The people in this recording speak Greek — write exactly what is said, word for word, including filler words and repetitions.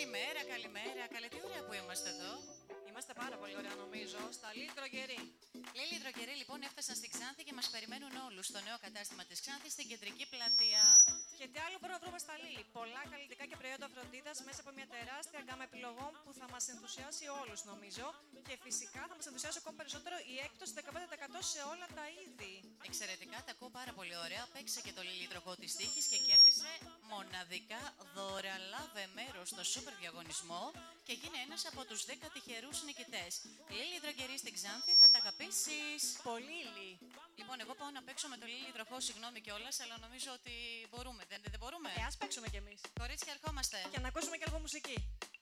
Καλημέρα, καλημέρα. Καλή, τι ωραία που είμαστε εδώ. Είμαστε πάρα πολύ ωραία, νομίζω. Στα Λίλη Δρογερή. Λίλη Δρογερή, λοιπόν, έφτασαν στη Ξάνθη και μας περιμένουν όλους στο νέο κατάστημα της Ξάνθης, στην κεντρική πλατεία. Και τι άλλο μπορούμε να βρούμε στα Λίλη? Πολλά καλλιτικά και προϊόντα φροντίδας μέσα από μια τεράστια γκάμα επιλογών που θα μας ενθουσιάσει όλους, νομίζω. Και φυσικά θα μας ενθουσιάσει ακόμα περισσότερο η έκπτωση δεκαπέντε τοις εκατό σε όλα τα είδη. Εξαιρετικά, τα ακούω πάρα πολύ ωραία. Παίξε και το λιλίτροχο της τύχης και κέρδισε μοναδικά δώρα. Λάβε μέρος στο σούπερ διαγωνισμό και γίνε ένας από τους δέκα τυχερούς νικητές. Λίλη Δρογερή στην Ξάνθη, θα τα αγαπήσεις. Πολύ, Λί. Λοιπόν, εγώ πάω να παίξω με το λιλίτροχο, συγγνώμη κιόλας, αλλά νομίζω ότι μπορούμε. Δεν, δεν μπορούμε. Ε, ας παίξουμε κι εμείς. Κορίτσια, ερχόμαστε. Και να ακούσουμε και λίγο μουσική.